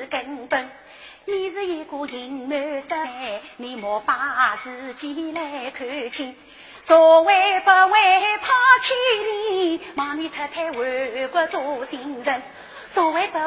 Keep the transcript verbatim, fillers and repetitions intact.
根本。你是一个隐瞒色，你莫把自己来看清。所谓不为抛弃你，望你太太为国做新人。所谓不